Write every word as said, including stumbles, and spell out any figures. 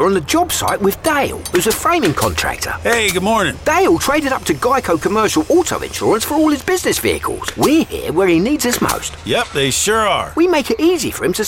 on the job site with Dale, who's a framing contractor. Hey, good morning. Dale traded up to Geico Commercial Auto Insurance for all his business vehicles. We're here where he needs us most. Yep, they sure are. We make it easy for him to